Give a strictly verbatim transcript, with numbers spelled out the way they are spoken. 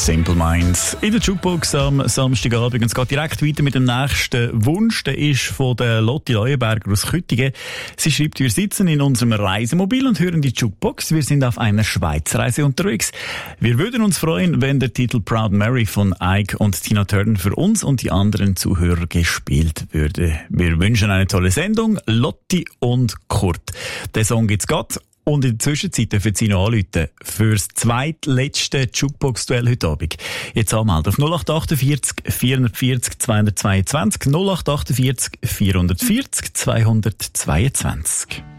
Simple Minds in der Jukebox am Samstagabend. Und es geht direkt weiter mit dem nächsten Wunsch. Der ist von der Lotti Leuenberger aus Küttingen. Sie schreibt, wir sitzen in unserem Reisemobil und hören die Jukebox. Wir sind auf einer Schweizreise unterwegs. Wir würden uns freuen, wenn der Titel Proud Mary von Ike und Tina Turner für uns und die anderen Zuhörer gespielt würde. Wir wünschen eine tolle Sendung. Lotti und Kurt. Den Song gibt's grad. Und in der Zwischenzeit dürfen Sie noch anrufen für das zweitletzte Jukebox-Duell heute Abend. Jetzt anmelden auf null acht achtundvierzig vierhundertvierzig zweihundertzweiundzwanzig null acht achtundvierzig vierhundertvierzig zweihundertzweiundzwanzig.